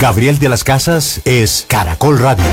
Gabriel de las Casas es Caracol Radio.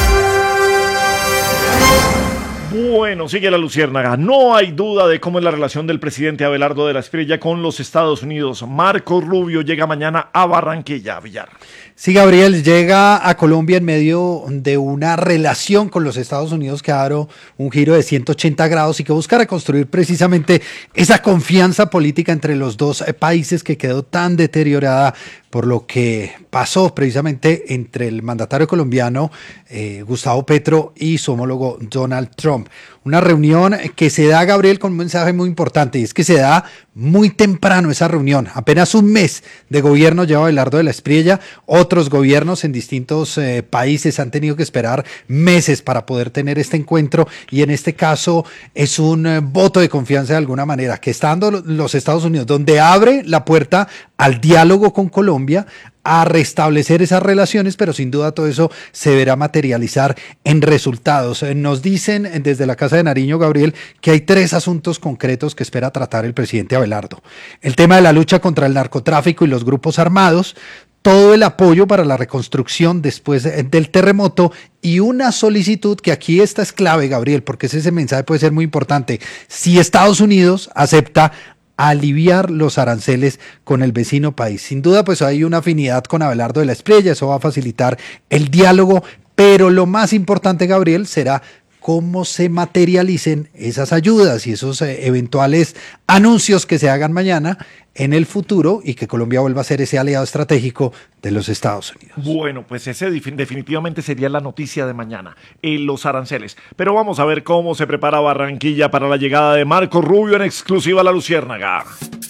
Bueno, sigue la luciérnaga. No hay duda de cómo es la relación del presidente Abelardo de la Espriella con los Estados Unidos. Marco Rubio llega mañana a Barranquilla, Villar. Sí, Gabriel, llega a Colombia en medio de una relación con los Estados Unidos que ha dado un giro de 180 grados y que busca reconstruir precisamente esa confianza política entre los dos países que quedó tan deteriorada por lo que pasó precisamente entre el mandatario colombiano Gustavo Petro y su homólogo Donald Trump. Una reunión que se da, Gabriel, con un mensaje muy importante, y es que se da muy temprano esa reunión. Apenas un mes de gobierno lleva Abelardo de la Espriella. Otros gobiernos en distintos países han tenido que esperar meses para poder tener este encuentro, y en este caso es un voto de confianza de alguna manera que está dando los Estados Unidos, donde abre la puerta al diálogo con Colombia, a restablecer esas relaciones, pero sin duda todo eso se verá materializar en resultados. Nos dicen desde la Casa de Nariño, Gabriel, que hay 3 asuntos concretos que espera tratar el presidente Abelardo. El tema de la lucha contra el narcotráfico y los grupos armados, todo el apoyo para la reconstrucción después del terremoto y una solicitud que aquí esta es clave, Gabriel, porque ese mensaje puede ser muy importante. Si Estados Unidos acepta aliviar los aranceles con el vecino país. Sin duda, pues hay una afinidad con Abelardo de la Espriella, eso va a facilitar el diálogo, pero lo más importante, Gabriel, será cómo se materialicen esas ayudas y esos eventuales anuncios que se hagan mañana en el futuro y que Colombia vuelva a ser ese aliado estratégico de los Estados Unidos. Bueno, pues ese definitivamente sería la noticia de mañana, los aranceles. Pero vamos a ver cómo se prepara Barranquilla para la llegada de Marco Rubio en exclusiva a la luciérnaga.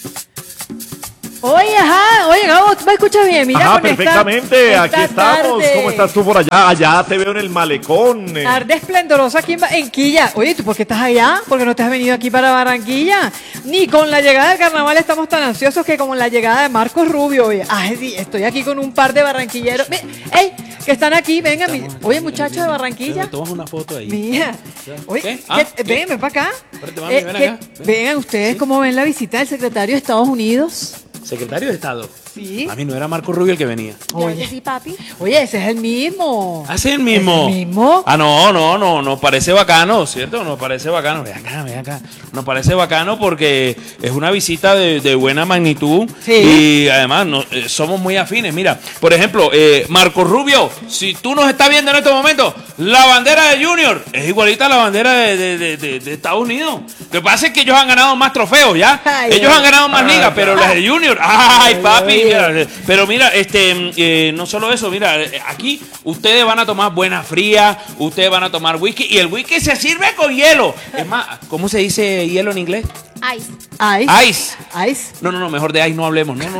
Oye, Gabo, ¿tú me escuchas bien? Mira, ajá, perfectamente, aquí estamos. Tarde. ¿Cómo estás tú por allá? Allá te veo en el malecón. Tarde esplendorosa aquí en Quilla. Oye, ¿tú por qué estás allá? ¿Por qué no te has venido aquí para Barranquilla? Ni con la llegada del carnaval estamos tan ansiosos que como la llegada de Marcos Rubio. Oye, sí, estoy aquí con un par de barranquilleros. ¡Ey! Que están aquí, vengan. Oye, muchachos de Barranquilla. Tomas una foto ahí. Mira. Oye, ven para acá. Espérate, mami, ven acá. Vengan ustedes, ¿sí? ¿Cómo ven la visita del secretario de Estados Unidos? Secretario de Estado. Sí. A mí no era Marco Rubio el que venía. Oye, sí, papi. Oye, ese es el mismo. ¿Ah, ese es el mismo? ¿Es el mismo? Ah, no, nos parece bacano, ¿cierto? Nos parece bacano. Ven acá. Nos parece bacano porque es una visita de buena magnitud. Sí. Y además somos muy afines. Mira, por ejemplo, Marco Rubio, si tú nos estás viendo en estos momentos, la bandera de Junior es igualita a la bandera de Estados Unidos. Lo que pasa es que ellos han ganado más trofeos, ¿ya? Ellos han ganado más ligas, pero las de Junior, ¡ay, papi! Mira, pero mira, no solo eso, mira, aquí ustedes van a tomar buena fría, ustedes van a tomar whisky y el whisky se sirve con hielo. Es más, ¿cómo se dice hielo en inglés? Ice. No, mejor de ice no hablemos. No.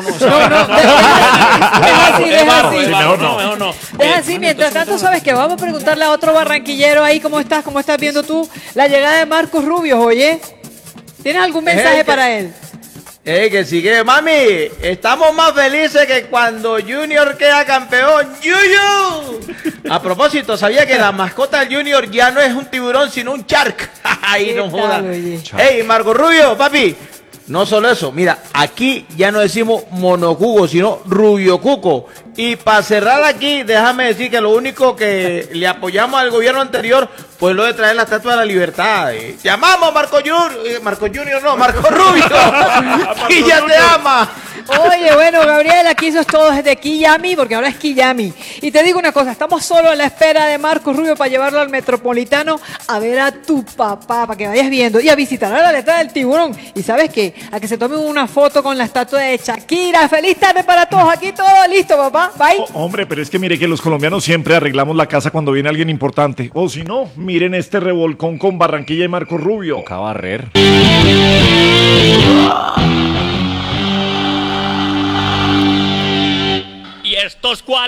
Mejor no. Es así, mientras tanto, sabes que vamos a preguntarle a otro barranquillero ahí, ¿cómo estás viendo tú la llegada de Marcos Rubio, oye? ¿Tienes algún mensaje para él? Que sigue, mami, estamos más felices que cuando Junior queda campeón. ¡Yuyu! A propósito, ¿sabía que la mascota del Junior ya no es un tiburón, sino un shark? Ahí no joda. Ey, Marco Rubio, papi, no solo eso, mira, aquí ya no decimos monocuco, sino Rubio Cuco. Y para cerrar aquí, déjame decir que lo único que le apoyamos al gobierno anterior fue lo de traer la Estatua de la Libertad. Llamamos a Marco Rubio. Y ya te ama. Oye, bueno, Gabriel, aquí eso es todo desde Quillami, porque ahora es Quillami. Y te digo una cosa, estamos solo a la espera de Marcos Rubio para llevarlo al Metropolitano a ver a tu papá, para que vayas viendo, y a visitar a la letra del tiburón. Y ¿sabes qué? A que se tome una foto con la estatua de Shakira. ¡Feliz tarde para todos! Aquí todo listo, papá. Bye. Hombre, pero es que mire que los colombianos siempre arreglamos la casa cuando viene alguien importante. O si no, miren este revolcón con Barranquilla y Marcos Rubio. Toca barrer. Y estos